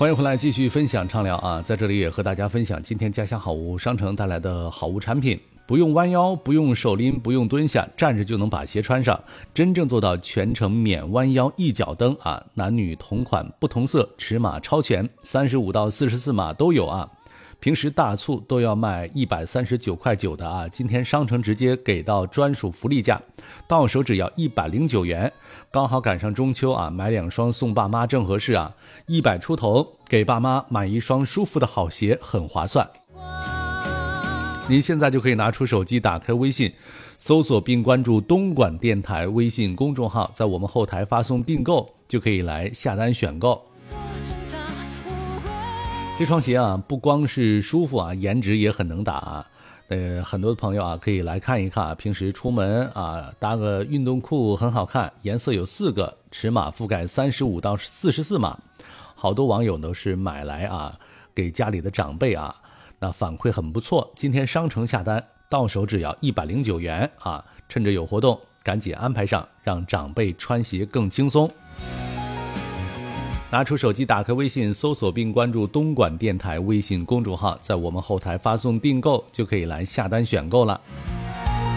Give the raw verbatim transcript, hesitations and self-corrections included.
欢迎回来继续分享畅聊啊，在这里也和大家分享今天家乡好物商城带来的好物产品，不用弯腰，不用手拎，不用蹲下，站着就能把鞋穿上，真正做到全程免弯腰一脚蹬啊！男女同款不同色，尺码超全，三十五到四十四码都有啊。平时大促都要卖一百三十九块九的啊，今天商城直接给到专属福利价，到手只要一百零九元，刚好赶上中秋啊，买两双送爸妈正合适啊，一百出头给爸妈买一双舒服的好鞋，很划算。您现在就可以拿出手机，打开微信，搜索并关注东莞电台微信公众号，在我们后台发送订购，就可以来下单选购。这双鞋啊，不光是舒服啊，颜值也很能打啊。呃，很多的朋友啊，可以来看一看啊。平时出门啊，搭个运动裤很好看，颜色有四个，尺码覆盖三十五到四十四码。好多网友都是买来啊，给家里的长辈啊，那反馈很不错。今天商城下单，到手只要一百零九元啊，趁着有活动，赶紧安排上，让长辈穿鞋更轻松。拿出手机，打开微信，搜索并关注东莞电台微信公众号，在我们后台发送订购，就可以来下单选购了。